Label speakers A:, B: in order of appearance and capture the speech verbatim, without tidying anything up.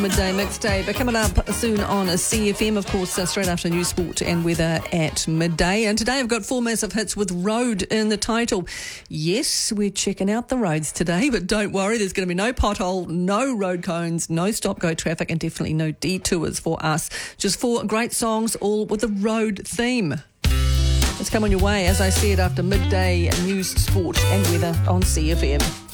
A: Midday mixtape uh, coming up soon on a C F M, of course, uh, straight after news, sport and weather at midday. And today I've got four massive hits with road in the title. Yes, we're checking out the roads today, but don't worry, there's going to be no pothole, no road cones, no stop-go traffic, and definitely no detours for us. Just four great songs, all with a road theme. Let's come on your way, as I said, after midday news, sport and weather on C F M.